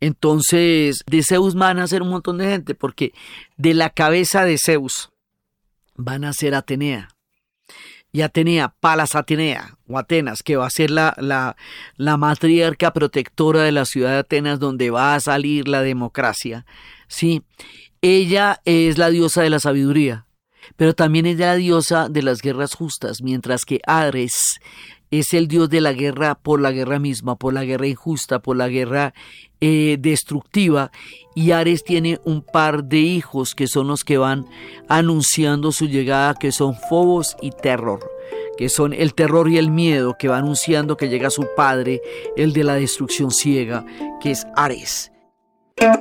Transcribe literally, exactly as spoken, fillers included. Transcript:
Entonces, de Zeus van a ser un montón de gente, porque de la cabeza de Zeus van a ser Atenea. Y Atenea, Palas Atenea, o Atenas, que va a ser la, la, la matriarca protectora de la ciudad de Atenas, donde va a salir la democracia, ¿sí? Ella es la diosa de la sabiduría, pero también es la diosa de las guerras justas, mientras que Ares es el dios de la guerra por la guerra misma, por la guerra injusta, por la guerra eh, destructiva, y Ares tiene un par de hijos que son los que van anunciando su llegada, que son Fobos y Terror, que son el terror y el miedo, que va anunciando que llega su padre, el de la destrucción ciega, que es Ares.